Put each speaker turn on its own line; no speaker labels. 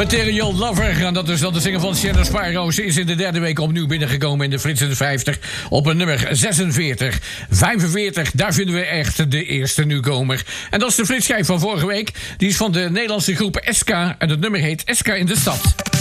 Material Lover, en dat is dan de zinger van Shannon Sparrow. Ze is in de derde week opnieuw binnengekomen in de Frits in de 50 op een nummer 46. 45, daar vinden we echt de eerste nieuwkomer. En dat is de Frits schijf van vorige week. Die is van de Nederlandse groep SK en het nummer heet SK in de stad.